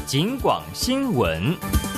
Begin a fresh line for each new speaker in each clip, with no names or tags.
警广新闻。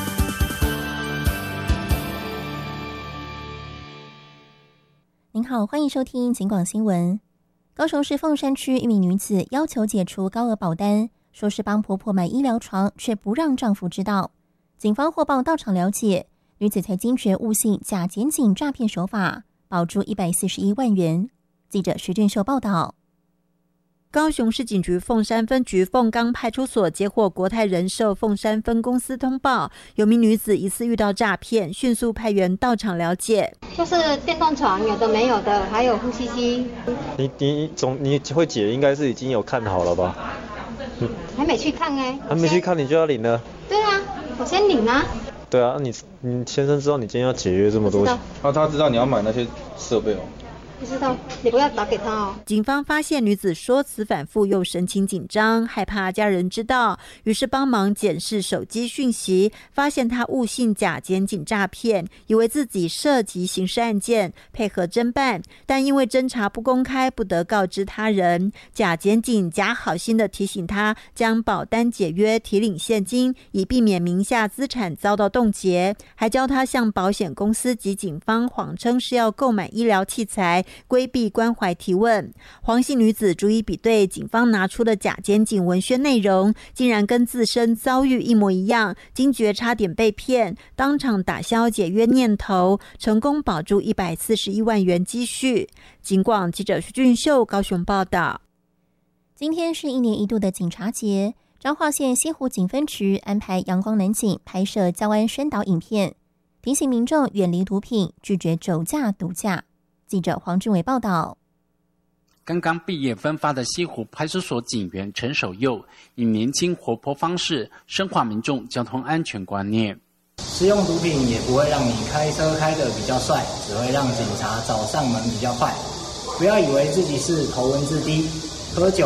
您好，欢迎收听警广新闻。高雄市凤山区一名女子要求解除高额保单，说是帮婆婆买医疗床，却不让丈夫知道。警方获报到场了解，女子才惊觉误信假检警诈骗手法，保住141万元。记者徐俊秀报道。
高雄市警局凤山分局凤冈派出所接获国泰人寿凤山分公司通报，有名女子疑似遇到诈骗，迅速派员到场了解。
就是电动床有的没有的，还有呼吸机。
你会解应该是已经有看好了吧？
还没去看哎。
还没去看你就要领了？
对啊，我先领啊。
对啊，你先生知道你今天要解约这么多钱？
他知道你要买那些设备哦。
不知道，你不要打给他哦。
警方发现女子说辞反复，又神情紧张，害怕家人知道，于是帮忙检视手机讯息，发现她误信假检警诈骗，以为自己涉及刑事案件，配合侦办，但因为侦查不公开，不得告知他人。假检警假好心的提醒她将保单解约，提领现金，以避免名下资产遭到冻结，还教她向保险公司及警方谎称是要购买医疗器材，规避关怀提问。黄姓女子逐一比对警方拿出的假检警文宣内容，竟然跟自身遭遇一模一样，惊觉差点被骗，当场打消解约念头，成功保住141万元积蓄。警广记者徐俊秀高雄报道。
今天是1年1度的警察节，彰化县西湖警分局安排阳光男警拍摄交安宣导影片，提醒民众远离毒品，拒绝酒驾毒驾。记者黄俊伟报道。
刚刚毕业分发的西湖派出所警员陈守佑，以年轻活泼方式深化民众交通安全观念。
使用毒品也不会让你开车开得比较帅，只会让警察找上门比较快。不要以为自己是头文字 D， 喝酒